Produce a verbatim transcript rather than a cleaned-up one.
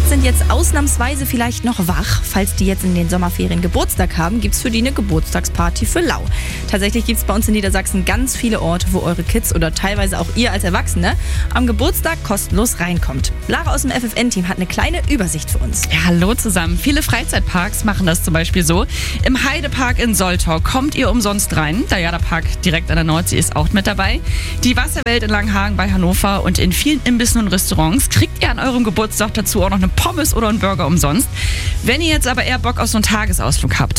Kids sind jetzt ausnahmsweise vielleicht noch wach. Falls die jetzt in den Sommerferien Geburtstag haben, gibt's für die eine Geburtstagsparty für lau. Tatsächlich gibt's bei uns in Niedersachsen ganz viele Orte, wo eure Kids oder teilweise auch ihr als Erwachsene am Geburtstag kostenlos reinkommt. Lara aus dem F F N-Team hat eine kleine Übersicht für uns. Ja, hallo zusammen. Viele Freizeitparks machen das zum Beispiel so. Im Heidepark in Soltau kommt ihr umsonst rein. Der Jada-Park direkt an der Nordsee ist auch mit dabei. Die Wasserwelt in Langenhagen bei Hannover und in vielen Imbissen und Restaurants kriegt ihr an eurem Geburtstag dazu auch noch eine Pommes oder einen Burger umsonst. Wenn ihr jetzt aber eher Bock auf so einen Tagesausflug habt,